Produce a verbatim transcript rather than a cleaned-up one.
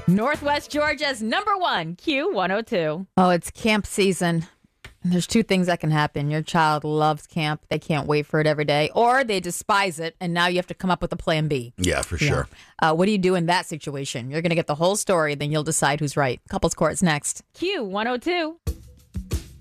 Northwest Georgia's number one, Q one oh two. Oh, it's camp season. And there's two things that can happen. Your child loves camp. They can't wait for it every day. Or they despise it, and now you have to come up with a plan B. Yeah, for sure. Yeah. Uh, what do you do in that situation? You're going to get the whole story, then you'll decide who's right. Couples Court's next. Q one oh two.